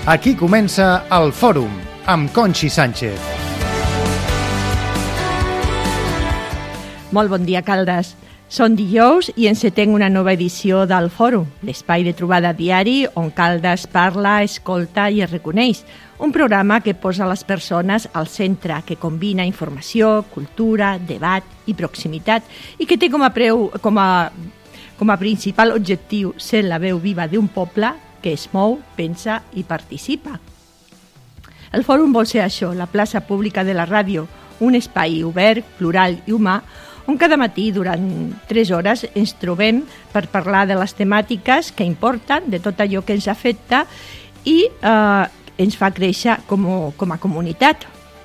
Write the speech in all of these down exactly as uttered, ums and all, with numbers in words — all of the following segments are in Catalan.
Aquí comença el Fòrum, amb Conxi Sánchez. Molt bon dia, Caldes. Són dijous i encetem una nova edició del Fòrum, l'espai de trobada diari on Caldes parla, escolta i es reconeix. Un programa que posa les persones al centre, que combina informació, cultura, debat i proximitat i que té com a, preu, com a, com a principal objectiu ser la veu viva d'un poble que es mou, pensa i participa. El Fòrum vol ser això, la plaça pública de la ràdio, un espai obert, plural i humà, on cada matí, durant tres hores, ens trobem per parlar de les temàtiques que importen, de tot allò que ens afecta i eh, ens fa créixer com, com a comunitat.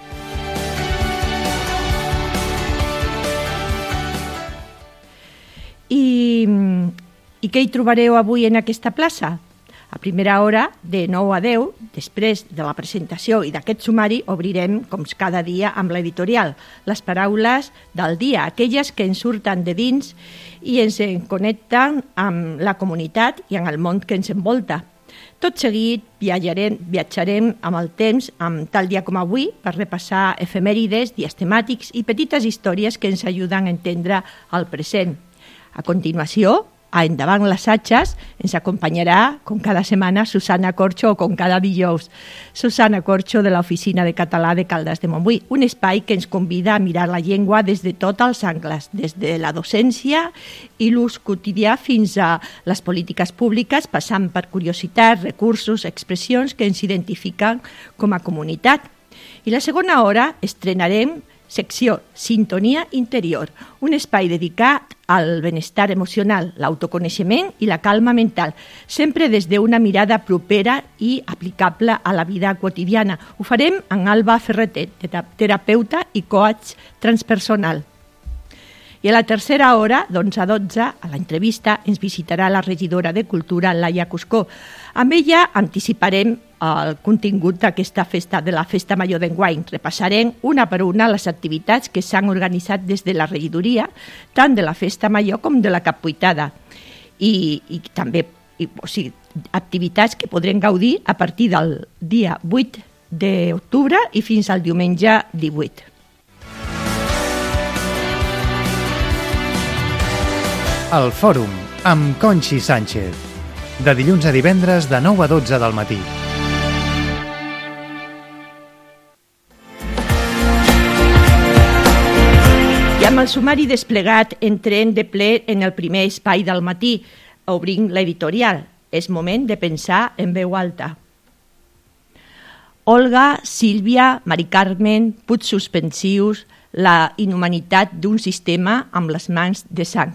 I, I què hi trobareu avui en aquesta plaça? A primera hora, de nou a deu, després de la presentació i d'aquest sumari, obrirem, com cada dia, amb l'editorial, les paraules del dia, aquelles que ens surten de dins i ens connecten amb la comunitat i amb el món que ens envolta. Tot seguit viatjarem, viatjarem amb el temps, amb tal dia com avui, per repassar efemèrides, dies temàtics i petites històries que ens ajuden a entendre el present. A continuació, a Endavant les Atxes, ens acompanyarà, com cada setmana, Susana Corcho, o com cada dijous, Susana Corcho de l'Oficina de Català de Caldes de Montbui, un espai que ens convida a mirar la llengua des de tots els angles, des de la docència i l'ús quotidià fins a les polítiques públiques, passant per curiositats, recursos, expressions que ens identifiquen com a comunitat. I la segona hora estrenarem secció Sintonia Interior, un espai dedicat al benestar emocional, l'autoconeixement i la calma mental, sempre des d'una mirada propera i aplicable a la vida quotidiana. Ho farem amb Alba Ferretet, terapeuta i coach transpersonal. I a la tercera hora, d'onze a dotze, a l'entrevista, ens visitarà la regidora de Cultura, Laia Cuscó. Amb ella anticiparem el contingut d'aquesta festa, de la Festa Major d'enguany. Repassarem una per una les activitats que s'han organitzat des de la regidoria, tant de la Festa Major com de la Cappuitada. I, i també i, o sigui, activitats que podrem gaudir a partir del dia vuit d'octubre i fins al diumenge divuit. El Fòrum, amb Conxi Sánchez. De dilluns a divendres, de nou a dotze del matí. I amb el sumari desplegat, entrem de ple en el primer espai del matí, obrint l'editorial. És moment de pensar en veu alta. Olga, Sílvia, Mari Carmen, punts suspensius, la inhumanitat d'un sistema amb les mans de sang.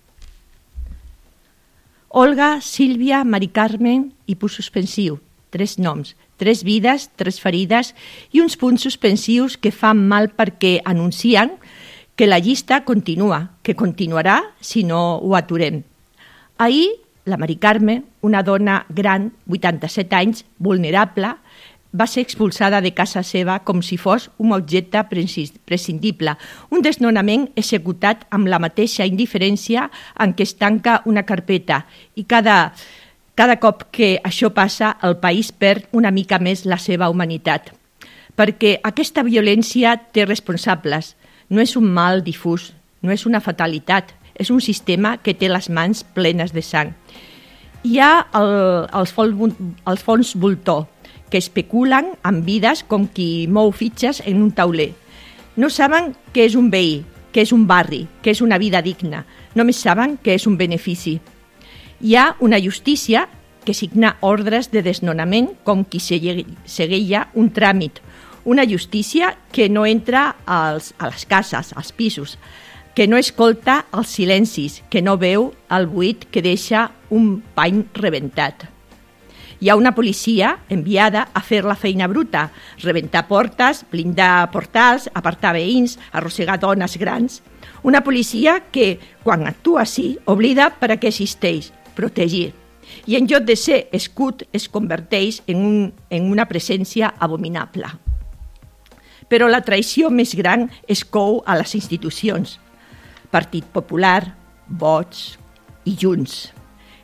Olga, Sílvia, Mari Carmen i punt suspensiu. Tres noms, tres vides, tres ferides i uns punts suspensius que fan mal perquè anuncien que la llista continua, que continuarà si no ho aturem. Ahir, la Mari Carmen, una dona gran, vuitanta-set anys, vulnerable, va ser expulsada de casa seva com si fos un objecte prescindible, un desnonament executat amb la mateixa indiferència en què es tanca una carpeta i cada, cada cop que això passa el país perd una mica més la seva humanitat. Perquè aquesta violència té responsables, no és un mal difús, no és una fatalitat, és un sistema que té les mans plenes de sang. Hi ha el, els, fons, els fons voltor, que especulen amb vides com qui mou fitxes en un tauler. No saben què és un veí, què és un barri, què és una vida digna. Només saben què és un benefici. Hi ha una justícia que signa ordres de desnonament com qui segueia un tràmit. Una justícia que no entra als, a les cases, als pisos, que no escolta els silencis, que no veu el buit que deixa un pany rebentat. Hi ha una policia enviada a fer la feina bruta, rebentar portes, blindar portals, apartar veïns, arrossegar dones grans. Una policia que, quan actua així, oblida per a què existeix, protegir. I en lloc de ser escut, es converteix en, un, en una presència abominable. Però la traïció més gran es cou a les institucions. Partit Popular, Vox i Junts.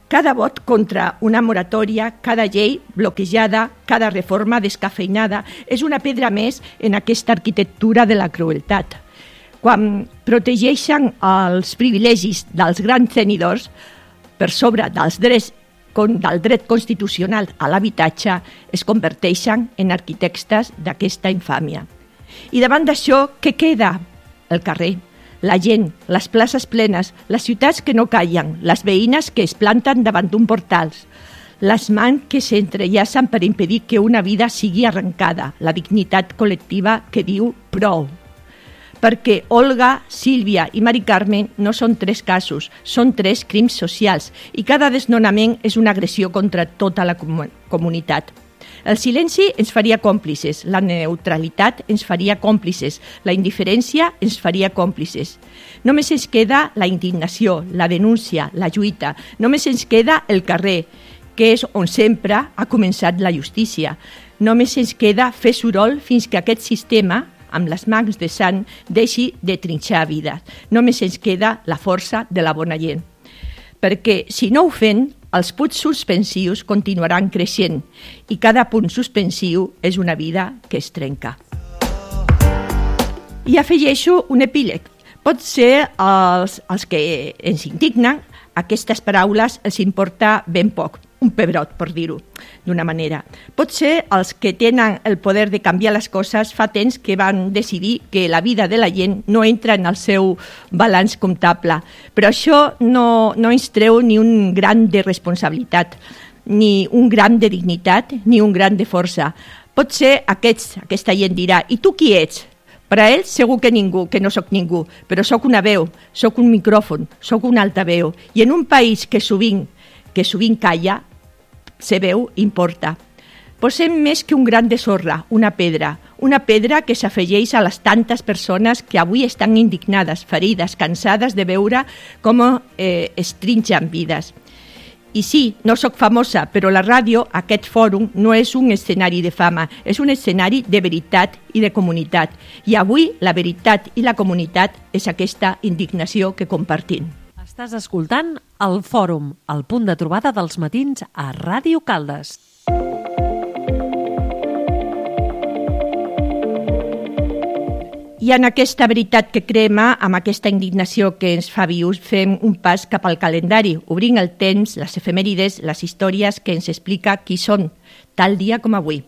Cada vot contra una moratòria, cada llei bloquejada, cada reforma descafeinada és una pedra més en aquesta arquitectura de la crueltat. Quan protegeixen els privilegis dels grans tenidors per sobre dels drets del dret constitucional a l'habitatge, es converteixen en arquitectes d'aquesta infàmia. I davant d'això, què queda? El carrer, la gent, les places plenes, les ciutats que no callen, les veïnes que es planten davant d'un portal, les mans que s'entrellacen per impedir que una vida sigui arrencada, la dignitat col·lectiva que diu prou. Perquè Olga, Sílvia i Mari Carmen no són tres casos, són tres crims socials i cada desnonament és una agressió contra tota la comunitat. El silenci ens faria còmplices, la neutralitat ens faria còmplices, la indiferència ens faria còmplices. Només ens queda la indignació, la denúncia, la lluita, només ens queda el carrer, que és on sempre ha començat la justícia. Només ens queda fer soroll fins que aquest sistema, amb les mans de sang, deixi de trinxar vides. Només ens queda la força de la bona gent. Perquè si no ho fem, els punts suspensius continuaran creixent i cada punt suspensiu és una vida que es trenca. I afegeixo un epíleg. Pot ser els, els que ens indignen, aquestes paraules els importa ben poc, un pebrot, per dir-ho d'una manera. Pot ser els que tenen el poder de canviar les coses fa temps que van decidir que la vida de la gent no entra en el seu balanç comptable. Però això no, no ens treu ni un gran de responsabilitat, ni un gran de dignitat, ni un gran de força. Pot ser aquests, aquesta gent dirà, i tu qui ets? Per a ells segur que ningú, que no sóc ningú, però sóc una veu, sóc un micròfon, sóc un altaveu. I en un país que sovint, que sovint calla, ser veu importa. Posem més que un gran de sorra, una pedra, una pedra que s'afegeix a les tantes persones que avui estan indignades, ferides, cansades de veure com eh, es trinxen vides. I sí, no sóc famosa, però la ràdio, aquest fòrum, no és un escenari de fama, és un escenari de veritat i de comunitat. I avui la veritat i la comunitat és aquesta indignació que compartim. Estàs escoltant el Fòrum, el punt de trobada dels matins a Ràdio Caldes. I en aquesta veritat que crema, amb aquesta indignació que ens fa vius, fem un pas cap al calendari, obrint el temps, les efemèrides, les històries que ens explica qui són, tal dia com avui.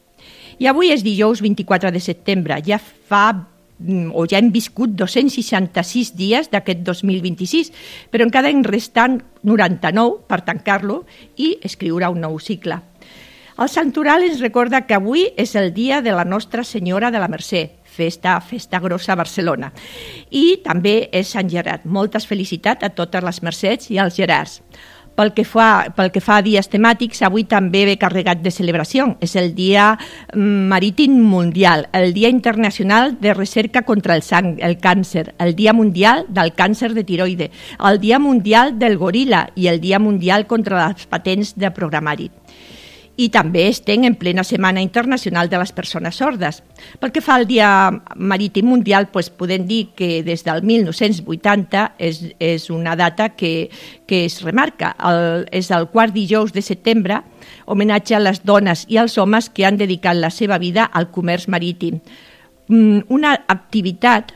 I avui és dijous vint-i-quatre de setembre, ja fa o ja hem viscut dos-cents seixanta-sis dies d'aquest dos mil vint-i-sis, però encara en resten noranta-nou per tancar-lo i escriure un nou cicle. El santoral ens recorda que avui és el dia de la Nostra Senyora de la Mercè, festa, festa grossa a Barcelona. I també és Sant Gerard. Moltes felicitats a totes les mercès i als Gerards. Pel que fa, pel que fa a dies temàtics, avui també ve carregat de celebració. És el Dia Marítim Mundial, el Dia Internacional de Recerca contra el, sang, el Càncer, el Dia Mundial del Càncer de Tiroide, el Dia Mundial del Goril·la i el Dia Mundial contra les patents de programari. I també estem en plena Setmana Internacional de les Persones Sordes. Pel que fa al Dia Marítim Mundial, doncs podem dir que des del mil nou-cents vuitanta és, és una data que, que es remarca. El, és el quart dijous de setembre, homenatge a les dones i als homes que han dedicat la seva vida al comerç marítim. Una activitat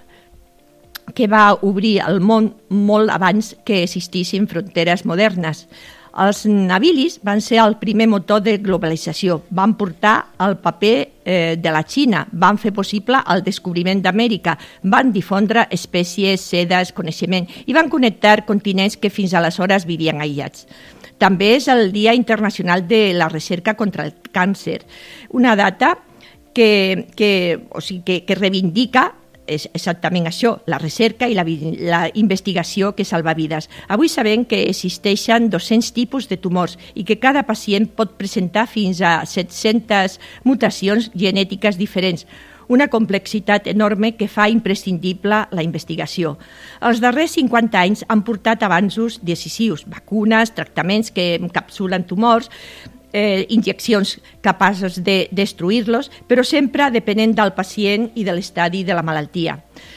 que va obrir el món molt abans que existissin fronteres modernes. Els navilis van ser el primer motor de globalització, van portar el paper eh, de la Xina, van fer possible el descobriment d'Amèrica, van difondre espècies, sedes, coneixement i van connectar continents que fins aleshores vivien aïllats. També és el Dia Internacional de la Recerca contra el Càncer, una data que, que, o sigui, que, que reivindica és exactament això, la recerca i la, la investigació que salva vides. Avui sabem que existeixen dos-cents tipus de tumors i que cada pacient pot presentar fins a set-centes mutacions genètiques diferents, una complexitat enorme que fa imprescindible la investigació. Els darrers cinquanta anys han portat avanços decisius, vacunes, tractaments que encapsulen tumors, Eh, injeccions capaces de destruir-los, però sempre depenent del pacient i de l'estadi de la malaltia.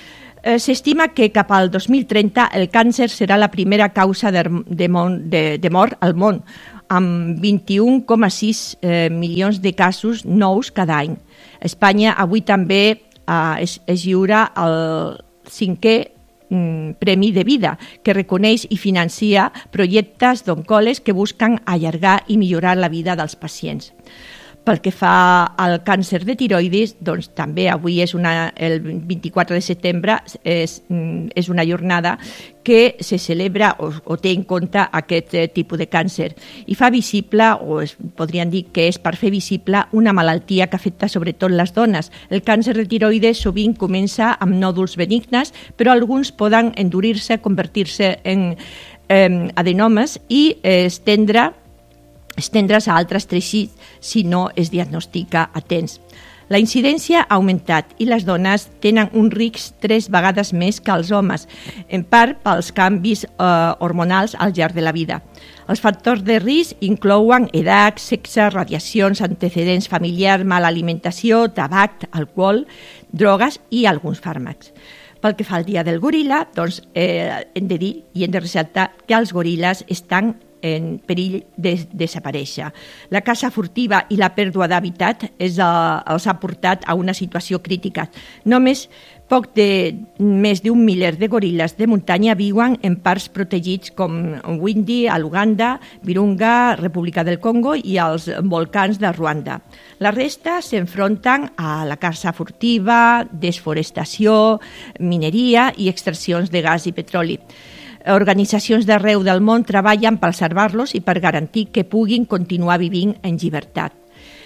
Eh, S'estima que cap al dos mil trenta el càncer serà la primera causa de, de, de, de mort al món, amb vint-i-un coma sis eh, milions de casos nous cada any. A Espanya avui també eh, es, es lliura el cinquè mm, Premi de Vida, que reconeix i financia projectes d'oncòlegs que busquen allargar i millorar la vida dels pacients. Pel que fa al càncer de tiroides, doncs també avui és una, el vint-i-quatre de setembre és, és una jornada que se celebra o, o té en compte aquest eh, tipus de càncer i fa visible, o es, podríem dir que és per fer visible, una malaltia que afecta sobretot les dones. El càncer de tiroides sovint comença amb nòduls benignes, però alguns poden endurir-se, convertir-se en eh, adenomes i eh, estendre estendre's a altres teixits si no es diagnostica a temps. La incidència ha augmentat i les dones tenen un risc tres vegades més que els homes, en part pels canvis eh, hormonals al llarg de la vida. Els factors de risc inclouen edat, sexe, radiacions, antecedents familiars, mala alimentació, tabac, alcohol, drogues i alguns fàrmacs. Pel que fa al dia del goril·la, doncs eh, hem de dir i hem de ressaltar que els goril·les estan en perill de desaparèixer. La caça furtiva i la pèrdua d'hàbitat els ha portat a una situació crítica. Només poc de més d'un miler de goril·les de muntanya viuen en parcs protegits com Windi, a l'Uganda, Virunga, República del Congo i els volcans de Ruanda. La resta s'enfronten a la caça furtiva, desforestació, mineria i extraccions de gas i petroli. Organitzacions d'arreu del món treballen per salvar-los i per garantir que puguin continuar vivint en llibertat.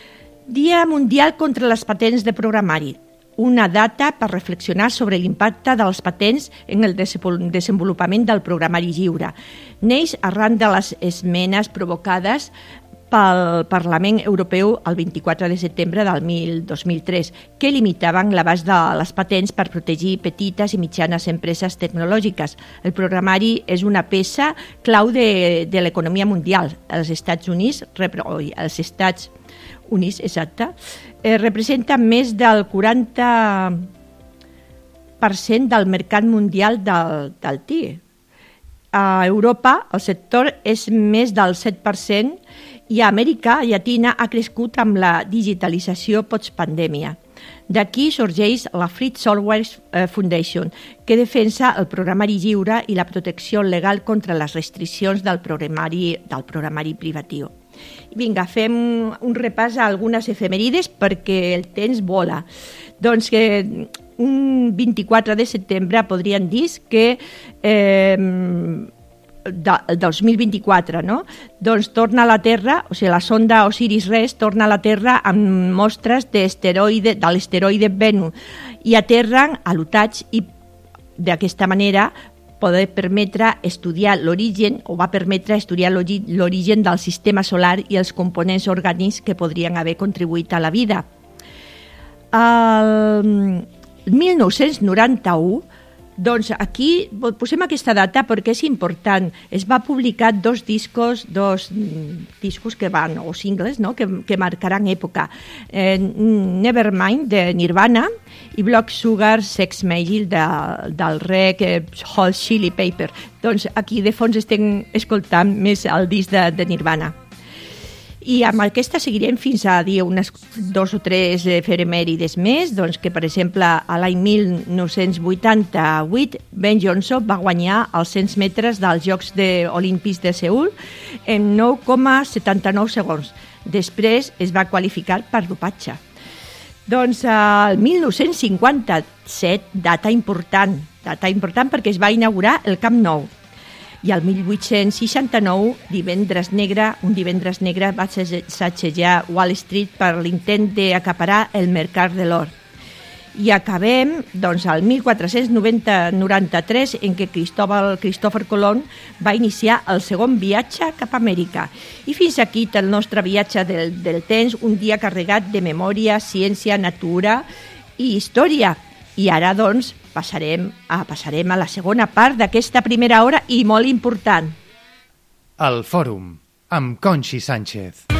Dia Mundial contra les patents de programari. Una data per reflexionar sobre l'impacte dels patents en el desenvolupament del programari lliure. Neix arran de les esmenes provocades pel Parlament Europeu el vint-i-quatre de setembre del dos mil tres, que limitaven l'abast de les patents per protegir petites i mitjanes empreses tecnològiques. El programari és una peça clau de, de l'economia mundial. Els Estats Units, els Estats Units exacte, eh, representen més del quaranta per cent del mercat mundial del, del T I E. A Europa el sector és més del set per cent i a Amèrica Llatina ha crescut amb la digitalització postpandèmia. D'aquí sorgeix la Free Software Foundation, que defensa el programari lliure i la protecció legal contra les restriccions del programari, del programari privatiu. Vinga, fem un repàs a algunes efemèrides perquè el temps vola. Doncs que un vint-i-quatre de setembre podríem dir que eh, del dos mil vint-i-quatre, no? Doncs torna a la Terra, o sigui, la sonda Osiris-Rex torna a la Terra amb mostres d'asteroide, de l'asteroide Venus i aterren a l'Utah i d'aquesta manera poder permetre estudiar l'origen o va permetre estudiar l'origen del sistema solar i els components orgànics que podrien haver contribuït a la vida. El mil nou-cents noranta-u, doncs aquí posem aquesta data perquè és important. Es va publicar dos discos, dos discos que van, o singles, no? que, que marcaran època. Eh, Nevermind, de Nirvana, i Blood Sugar Sex Magic, de, del rec eh, Hot Chili Pepper. Doncs aquí de fons estem escoltant més el disc de, de Nirvana. I amb aquesta seguirem fins a dir unes dos o tres efemèrides més, doncs que, per exemple, a l'any mil nou-cents vuitanta-vuit Ben Johnson va guanyar els cent metres dels Jocs de, Olímpics de Seül en nou coma setanta-nou segons. Després es va qualificar per dopatge. Doncs el mil nou-cents cinquanta-set, data important, data important perquè es va inaugurar el Camp Nou. I el mil vuit-cents seixanta-nou, divendres negre, un divendres negre va sacsejar Wall Street per l'intent d'acaparar el mercat de l'or. I acabem doncs, el mil quatre-cents noranta-tres, en què Cristóbal, Cristòfor Colom va iniciar el segon viatge cap a Amèrica. I fins aquí el nostre viatge del, del temps, un dia carregat de memòria, ciència, natura i història. I ara, doncs, passarem a, passarem a la segona part d'aquesta primera hora i molt important. El Fòrum, amb Conxi Sánchez.